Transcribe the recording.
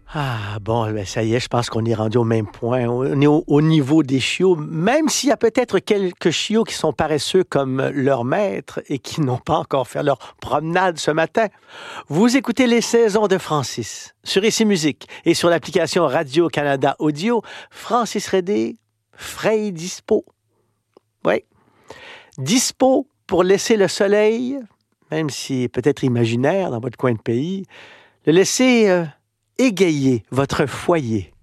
Ah, bon, ben ça y est, je pense qu'on est rendu au même point. On est au niveau des chiots, même s'il y a peut-être quelques chiots qui sont paresseux comme leur maître et qui n'ont pas encore fait leur promenade ce matin. Vous écoutez Les Saisons de Francis sur Ici Musique et sur l'application Radio-Canada Audio. Francis Redé, frais dispo. Oui, dispo pour laisser le soleil, même si peut-être imaginaire dans votre coin de pays, le laisser égayer votre foyer.